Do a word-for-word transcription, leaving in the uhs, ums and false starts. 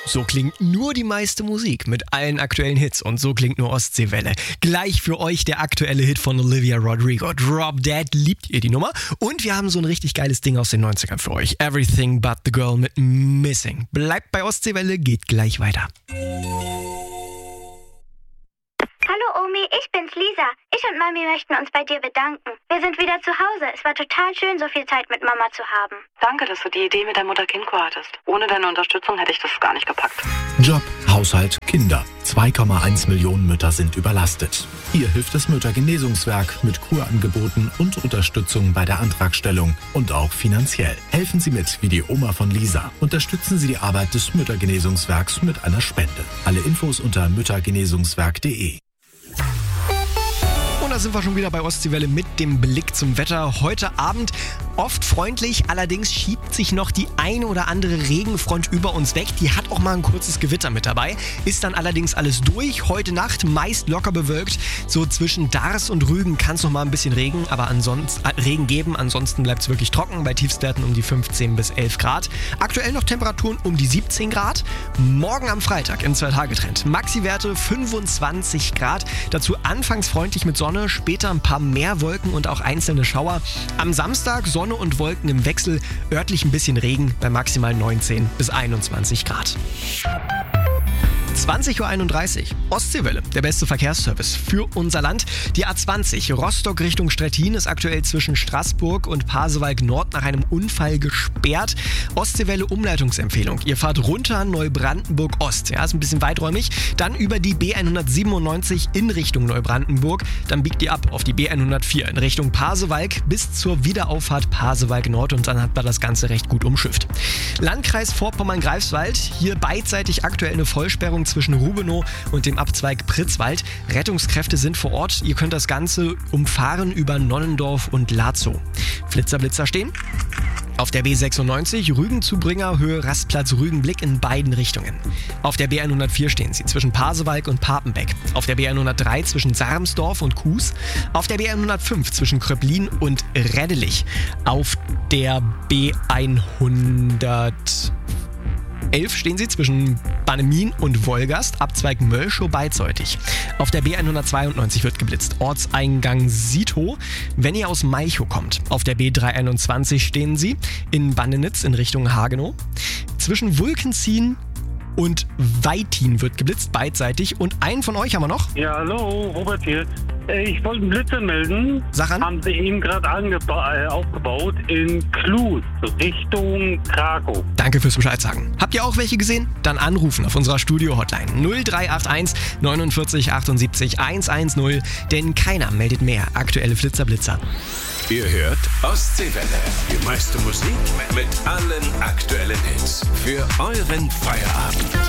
So klingt nur die meiste Musik mit allen aktuellen Hits und so klingt nur Ostseewelle. Gleich für euch der aktuelle Hit von Olivia Rodrigo. Drop Dead, liebt ihr die Nummer? Und wir haben so ein richtig geiles Ding aus den neunzigern für euch. Everything But The Girl mit Missing. Bleibt bei Ostseewelle, geht gleich weiter. Hallo Omi, ich bin's Lisa. Ich und Mami möchten uns bei dir bedanken. Wir sind wieder zu Hause. Es war total schön, so viel Zeit mit Mama zu haben. Danke, dass du die Idee mit der Mutter-Kind-Kur hattest. Ohne deine Unterstützung hätte ich das gar nicht gepackt. Job, Haushalt, Kinder. zwei Komma eins Millionen Mütter sind überlastet. Hier hilft das Müttergenesungswerk mit Kurangeboten und Unterstützung bei der Antragstellung und auch finanziell. Helfen Sie mit wie die Oma von Lisa. Unterstützen Sie die Arbeit des Müttergenesungswerks mit einer Spende. Alle Infos unter müttergenesungswerk punkt de. Und da sind wir schon wieder bei Ostseewelle mit dem Blick zum Wetter. Heute Abend oft freundlich, allerdings schiebt sich noch die eine oder andere Regenfront über uns weg. Die hat auch mal ein kurzes Gewitter mit dabei. Ist dann allerdings alles durch. Heute Nacht meist locker bewölkt. So zwischen Dars und Rügen kann es noch mal ein bisschen Regen, aber ansonsten äh, Regen geben. Ansonsten bleibt es wirklich trocken. Bei Tiefstwerten um die fünfzehn bis elf Grad. Aktuell noch Temperaturen um die siebzehn Grad. Morgen am Freitag im Zwei-Tage-Trend. Maxi-Werte fünfundzwanzig Grad. Dazu anfangs freundlich mit Sonne. Später ein paar mehr Wolken und auch einzelne Schauer. Am Samstag Sonne und Wolken im Wechsel, örtlich ein bisschen Regen bei maximal neunzehn bis einundzwanzig Grad. zwanzig Uhr einunddreißig. Ostseewelle, der beste Verkehrsservice für unser Land. Die A zwanzig Rostock Richtung Stettin ist aktuell zwischen Straßburg und Pasewalk Nord nach einem Unfall gesperrt. Ostseewelle Umleitungsempfehlung. Ihr fahrt runter Neubrandenburg Ost. Ja, ist ein bisschen weiträumig. Dann über die B hundertsiebenundneunzig in Richtung Neubrandenburg. Dann biegt ihr ab auf die B hundertvier in Richtung Pasewalk bis zur Wiederauffahrt Pasewalk Nord und dann hat man das Ganze recht gut umschifft. Landkreis Vorpommern-Greifswald. Hier beidseitig aktuell eine Vollsperrung zwischen Rubenow und dem Abzweig Pritzwald. Rettungskräfte sind vor Ort. Ihr könnt das Ganze umfahren über Nonnendorf und Latzow. Flitzer, Blitzer stehen. Auf der B sechsundneunzig Rügen-Zubringer Höhe Rastplatz Rügenblick in beiden Richtungen. Auf der B hundertvier stehen sie zwischen Pasewalk und Papenbeck. Auf der B hundertdrei zwischen Sarmsdorf und Kues. Auf der B hundertfünf zwischen Kröplin und Reddelich. Auf der B hundertelf stehen sie zwischen Bannemin und Wolgast, Abzweig Mölschow-Beidseutig. Auf der B hundertzweiundneunzig wird geblitzt, Ortseingang Sito, wenn ihr aus Malchow kommt. Auf der B dreihunderteinundzwanzig stehen sie in Bannenitz in Richtung Hagenow. Zwischen Wulkenzien und Weitin wird geblitzt, beidseitig. Und einen von euch haben wir noch. Ja, hallo, Robert hier. Ich wollte einen Blitzer melden. Sag an. Haben sie eben gerade angeba- äh, aufgebaut in Klus, Richtung Krakow. Danke fürs Bescheid sagen. Habt ihr auch welche gesehen? Dann anrufen auf unserer Studio-Hotline null drei acht eins neunundvierzig achtundsiebzig hundertzehn, denn keiner meldet mehr aktuelle Flitzer-Blitzer. Ihr hört Ostseewelle, die meiste Musik mit allen aktuellen Hits für euren Feierabend.